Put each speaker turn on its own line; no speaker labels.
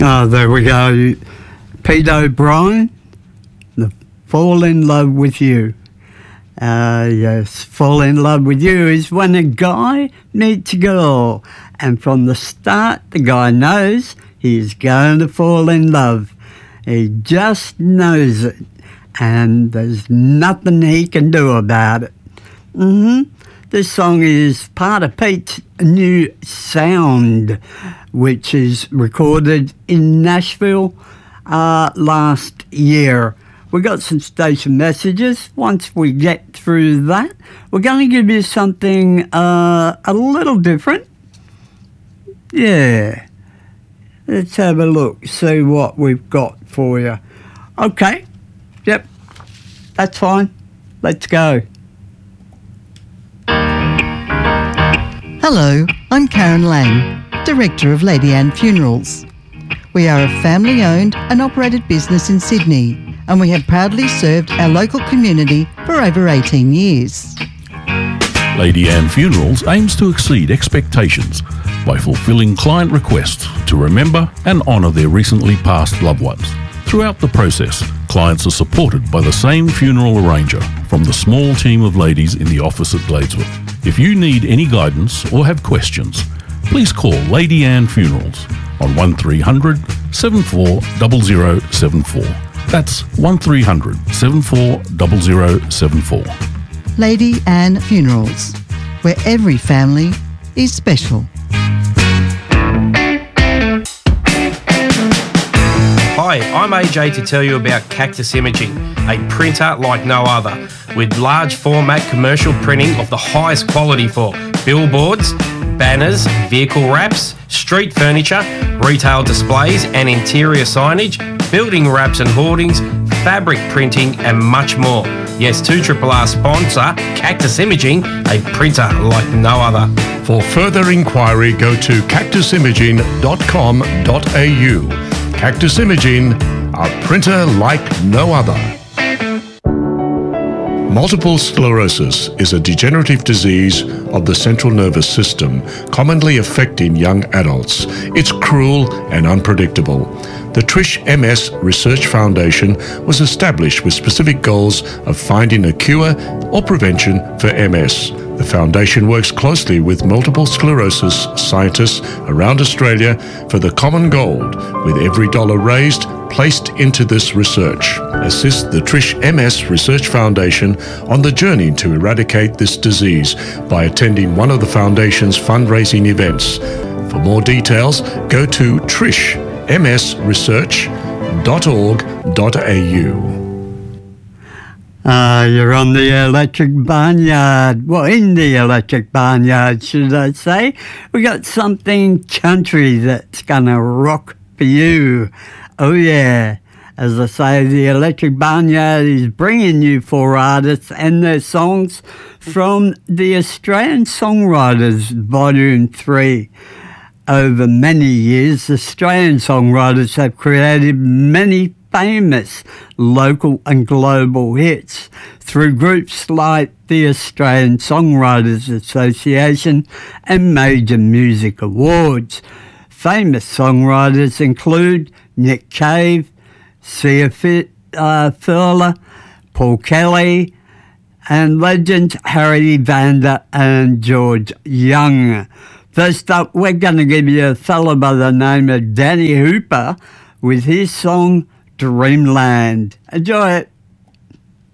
Oh, there we go. Pete O'Brien, the Fall in Love with You. Yes, fall in love with you is when a guy meets a girl, and from the start the guy knows he's going to fall in love. He just knows it, and there's nothing he can do about it. This song is part of Pete's new sound, which is recorded in Nashville last year. We got some station messages. Once we get through that, we're going to give you something a little different. Yeah. Let's have a look, see what we've got for you. Okay. Yep. That's fine. Let's go.
Hello, I'm Karen Lang, Director of Lady Anne Funerals. We are a family-owned and operated business in Sydney, and we have proudly served our local community for over 18 years.
Lady Anne Funerals aims to exceed expectations by fulfilling client requests to remember and honour their recently passed loved ones. Throughout the process, clients are supported by the same funeral arranger from the small team of ladies in the office at Gladesworth. If you need any guidance or have questions, please call Lady Anne Funerals on 1300 740074. That's 1300 740074.
Lady Anne Funerals, where every family is special.
Hi, I'm AJ to tell you about Cactus Imaging, a printer like no other, with large format commercial printing of the highest quality for billboards, banners, vehicle wraps, street furniture, retail displays and interior signage, building wraps and hoardings, fabric printing and much more. Yes, 2RRR sponsor, Cactus Imaging, a printer like no other.
For further inquiry, go to cactusimaging.com.au. Cactus Imaging, a printer like no other. Multiple sclerosis is a degenerative disease of the central nervous system, commonly affecting young adults. It's cruel and unpredictable. The Trish MS Research Foundation was established with specific goals of finding a cure or prevention for MS. The foundation works closely with multiple sclerosis scientists around Australia for the common goal, with every dollar raised placed into this research. Assist the Trish MS Research Foundation on the journey to eradicate this disease by attending one of the foundation's fundraising events. For more details, go to trishmsresearch.org.au.
You're on the Electric Barnyard. Well, in the Electric Barnyard, should I say. We got something country that's going to rock for you. Oh, yeah. As I say, the Electric Barnyard is bringing you 4 artists and their songs from the Australian Songwriters Volume 3. Over many years, Australian songwriters have created many famous local and global hits through groups like the Australian Songwriters Association and major music awards. Famous songwriters include Nick Cave, Sia Furler, Paul Kelly, and legends Harry Vanda and George Young. First up, we're going to give you a fellow by the name of Danny Hooper with his song Dreamland. Enjoy it.